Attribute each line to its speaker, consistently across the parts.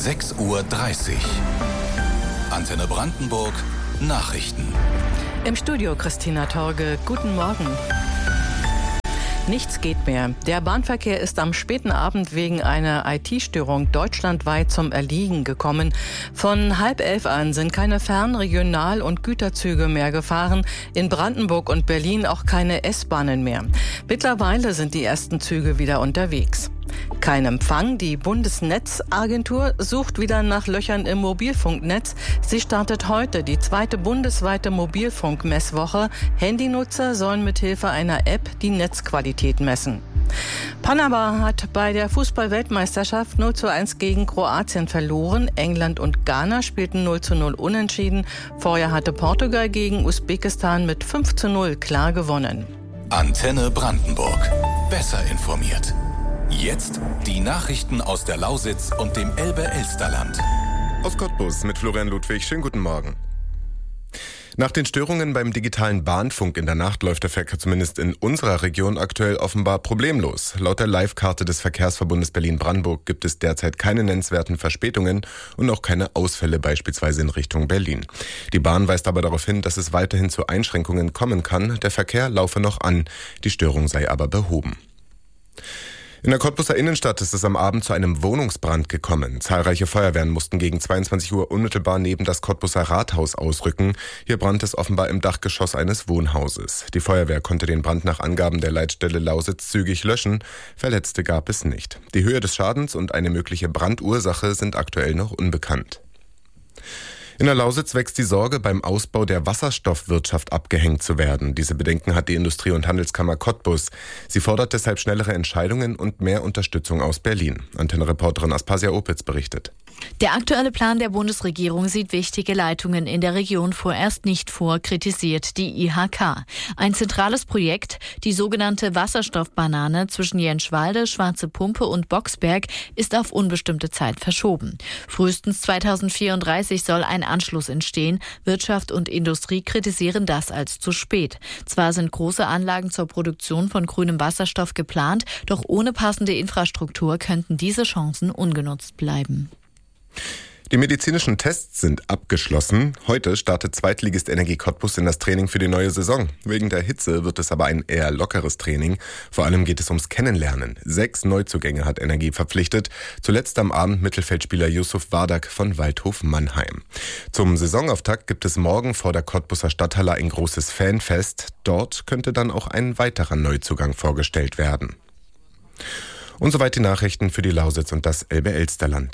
Speaker 1: 6:30 Uhr. Antenne Brandenburg Nachrichten.
Speaker 2: Im Studio Christina Torge. Guten Morgen. Nichts geht mehr. Der Bahnverkehr ist am späten Abend wegen einer IT-Störung deutschlandweit zum Erliegen gekommen. Von 10:30 an sind keine Fern-, Regional- und Güterzüge mehr gefahren. In Brandenburg und Berlin auch keine S-Bahnen mehr. Mittlerweile sind die ersten Züge wieder unterwegs. Kein Empfang. Die Bundesnetzagentur sucht wieder nach Löchern im Mobilfunknetz. Sie startet heute die 2. bundesweite Mobilfunkmesswoche. Handynutzer sollen mithilfe einer App die Netzqualität messen. Panama hat bei der Fußball-Weltmeisterschaft 0:1 gegen Kroatien verloren. England und Ghana spielten 0:0 unentschieden. Vorher hatte Portugal gegen Usbekistan mit 5:0 klar gewonnen.
Speaker 1: Antenne Brandenburg. Besser informiert. Jetzt die Nachrichten aus der Lausitz und dem Elbe-Elsterland.
Speaker 3: Aus Cottbus mit Florian Ludwig. Schönen guten Morgen. Nach den Störungen beim digitalen Bahnfunk in der Nacht läuft der Verkehr zumindest in unserer Region aktuell offenbar problemlos. Laut der Live-Karte des Verkehrsverbundes Berlin-Brandenburg gibt es derzeit keine nennenswerten Verspätungen und auch keine Ausfälle beispielsweise in Richtung Berlin. Die Bahn weist aber darauf hin, dass es weiterhin zu Einschränkungen kommen kann. Der Verkehr laufe noch an, die Störung sei aber behoben. In der Cottbuser Innenstadt ist es am Abend zu einem Wohnungsbrand gekommen. Zahlreiche Feuerwehren mussten gegen 22 Uhr unmittelbar neben das Cottbuser Rathaus ausrücken. Hier brannte es offenbar im Dachgeschoss eines Wohnhauses. Die Feuerwehr konnte den Brand nach Angaben der Leitstelle Lausitz zügig löschen. Verletzte gab es nicht. Die Höhe des Schadens und eine mögliche Brandursache sind aktuell noch unbekannt. In der Lausitz wächst die Sorge, beim Ausbau der Wasserstoffwirtschaft abgehängt zu werden. Diese Bedenken hat die Industrie- und Handelskammer Cottbus. Sie fordert deshalb schnellere Entscheidungen und mehr Unterstützung aus Berlin. Antenne-Reporterin Aspasia Opitz berichtet.
Speaker 4: Der aktuelle Plan der Bundesregierung sieht wichtige Leitungen in der Region vorerst nicht vor, kritisiert die IHK. Ein zentrales Projekt, die sogenannte Wasserstoffbanane zwischen Jenschwalde, Schwarze Pumpe und Boxberg, ist auf unbestimmte Zeit verschoben. Frühestens 2034 soll ein Anschluss entstehen. Wirtschaft und Industrie kritisieren das als zu spät. Zwar sind große Anlagen zur Produktion von grünem Wasserstoff geplant, doch ohne passende Infrastruktur könnten diese Chancen ungenutzt bleiben.
Speaker 3: Die medizinischen Tests sind abgeschlossen. Heute startet Zweitligist Energie Cottbus in das Training für die neue Saison. Wegen der Hitze wird es aber ein eher lockeres Training. Vor allem geht es ums Kennenlernen. 6 Neuzugänge hat Energie verpflichtet. Zuletzt am Abend Mittelfeldspieler Yusuf Wardak von Waldhof Mannheim. Zum Saisonauftakt gibt es morgen vor der Cottbuser Stadthalle ein großes Fanfest. Dort könnte dann auch ein weiterer Neuzugang vorgestellt werden. Und soweit die Nachrichten für die Lausitz und das Elbe-Elsterland.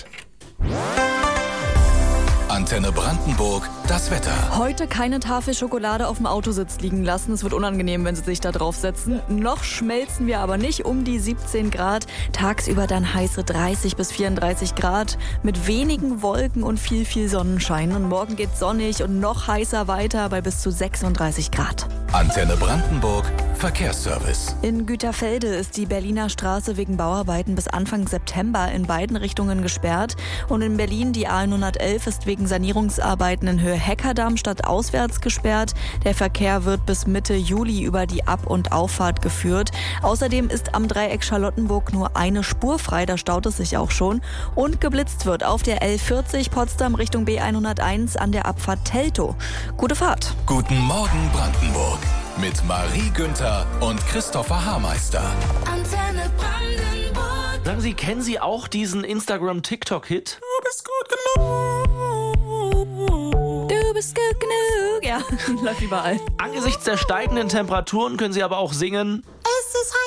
Speaker 1: Antenne Brandenburg, das Wetter.
Speaker 5: Heute keine Tafel Schokolade auf dem Autositz liegen lassen. Es wird unangenehm, wenn Sie sich da draufsetzen. Noch schmelzen wir aber nicht, um die 17 Grad. Tagsüber dann heiße 30 bis 34 Grad mit wenigen Wolken und viel Sonnenschein. Und morgen geht's sonnig und noch heißer weiter bei bis zu 36 Grad.
Speaker 1: Antenne Brandenburg, Verkehrsservice.
Speaker 5: In Güterfelde ist die Berliner Straße wegen Bauarbeiten bis Anfang September in beiden Richtungen gesperrt. Und in Berlin die A111 ist wegen Sanierungsarbeiten in Höhe Heckerdamm stadtauswärts gesperrt. Der Verkehr wird bis Mitte Juli über die Ab- und Auffahrt geführt. Außerdem ist am Dreieck Charlottenburg nur eine Spur frei, da staut es sich auch schon. Und geblitzt wird auf der L40 Potsdam Richtung B101 an der Abfahrt Teltow. Gute Fahrt.
Speaker 1: Guten Morgen Brandenburg mit Marie Günther und Christopher Haarmeister.
Speaker 6: Antenne Brandenburg.
Speaker 7: Sagen Sie, kennen Sie auch diesen Instagram-TikTok-Hit?
Speaker 5: Du bist gut genug. Du bist gut genug. Ja, läuft überall.
Speaker 7: Angesichts der steigenden Temperaturen können Sie aber auch singen.
Speaker 6: Es ist heiß.